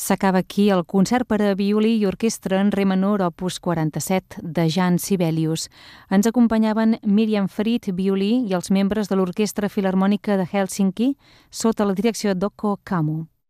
S'acaba aquí el concert per a violí i orquestra en re menor opus 47 de Jan Sibelius. Ens acompanyaven Miriam Farid, violí, i els membres de l'Orquestra Filharmònica de Hèlsinki sota la direcció d'Okko Kammo.